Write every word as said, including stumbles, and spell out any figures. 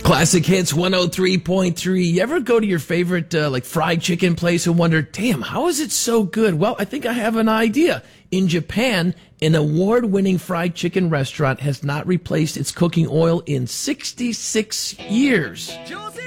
Classic Hits one oh three point three. You ever go to your favorite uh, like fried chicken place and wonder, damn, how is it so good? Well, I think I have an idea. In Japan, an award-winning fried chicken restaurant has not replaced its cooking oil in sixty-six years.